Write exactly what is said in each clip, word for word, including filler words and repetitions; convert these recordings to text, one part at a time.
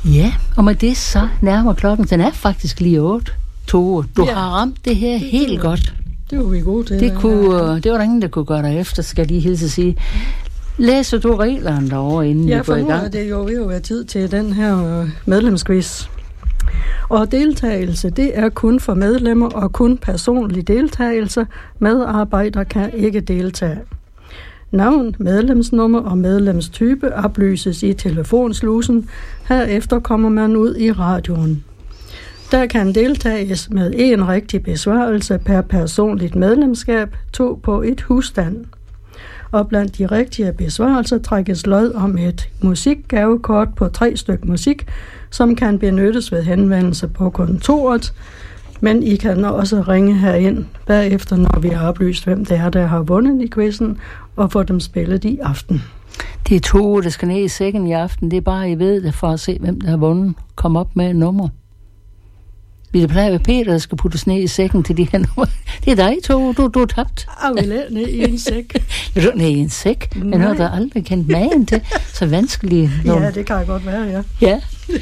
Ja, og med det så nærmer klokken. Den er faktisk lige otte. Tove, du ja. har ramt det her det, helt det, godt. Det var vi gode til. Det, kunne, det var der ingen, der kunne gøre dig efter, skal jeg lige hilse at sige. Læser du reglerne derovre, inden ja, vi går i gang? Ja, for nu er det jo ved at være tid til den her medlemsquiz. Og deltagelse, det er kun for medlemmer og kun personlig deltagelse. Medarbejdere kan ikke deltage. Navn, medlemsnummer og medlemstype oplyses i telefonslusen. Herefter kommer man ud i radioen. Der kan deltages med en rigtig besvarelse per personligt medlemskab, to på et husstand. Og blandt de rigtige besvarelser trækkes lod om et musikgavekort på tre stykker musik, som kan benyttes ved henvendelse på kontoret. Men I kan også ringe herind bagefter, når vi har oplyst, hvem det er, der har vundet i quizzen, og få dem spillet i aften. Det er to, der skal ned i sækken i aften. Det er bare, I ved det, for at se, hvem der har vundet. Kom op med et nummer. Vi det plejer ved Peter, der skal puttes ned i sækken til de her nummer. Det er dig, to. Du, du er tabt. Jeg vil ned i en sæk. Vil du ned i en sæk? Men har der aldrig kendt magen til. Så vanskeligt. Ja, det kan godt være, ja. Ja.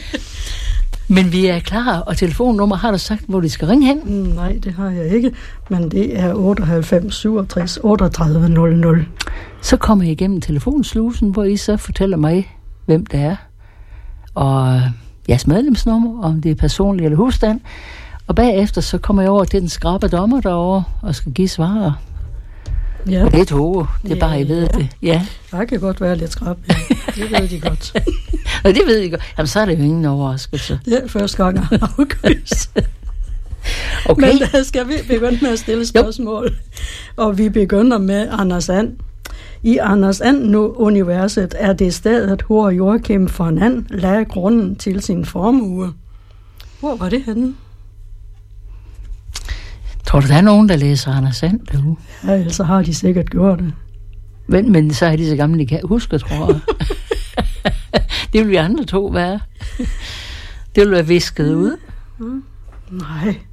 Men vi er klar, og telefonnummer har du sagt, hvor de skal ringe hen? Mm, nej, det har jeg ikke, men det er otteoghalvfems syvogtres otteogtredive nul nul. Så kommer I igennem telefonslusen, hvor I så fortæller mig, hvem det er, og jeres medlemsnummer, om det er personligt eller husstand, og bagefter så kommer jeg over til den skrappe dommer derovre, og skal give svar. Ja. Det er to, det er ja, bare, I ved ja. det. Ja. Jeg kan godt være lidt skrab, ja. Det ved de godt. Og det ved I godt. Jamen, så er det jo ingen overraskelse. Det er første gang, jeg har afkvist. Okay. Men der skal vi begynde med at stille spørgsmål. Jo. Og vi begynder med Anders And. I Anders And-universet er det stedet, hvor Joachim von And lagde grunden til sin formue. Hvor var det henne? Tror du, der er nogen, der læser Anders And derude? Ja, ellers har de sikkert gjort det. Men, men så er de så gamle, de kan huske, tror jeg. Det vil vi andre to være. Det vil være visket ud. Mm. Nej.